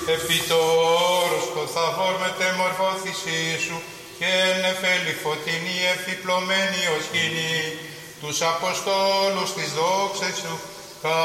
Επιτόρους το θαβόρ μετεμορφώθησή σου και νεφέλη φωτεινή ευθυπλωμένη ως γυνή, τους Αποστόλους της δόξης σου